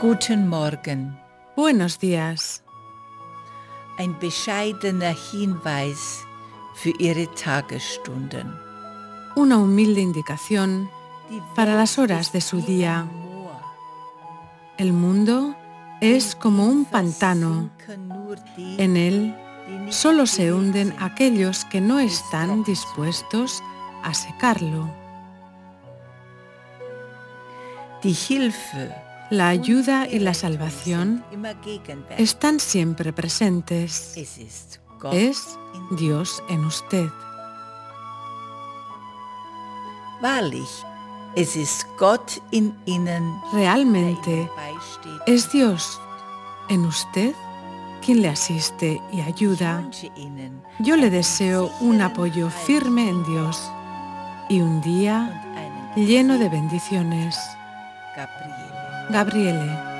Guten Morgen. Buenos días. Ein bescheidener Hinweis für Ihre Tagesstunden. Una humilde indicación para las horas de su día. El mundo es como un pantano. En él solo se hunden aquellos que no están dispuestos a secarlo. Die Hilfe, La ayuda y la salvación immer gegenwärtig. están siempre presentes. Es ist Gott Es Dios en usted. wahrlich. Es ist Gott in Ihnen, Realmente der Ihnen beisteht. es Dios en usted quien le asiste y ayuda. Ich wünsche Ihnen Yo le deseo un apoyo firme en Dios y un día einen lleno de bendiciones. Gabriele. Gabriele.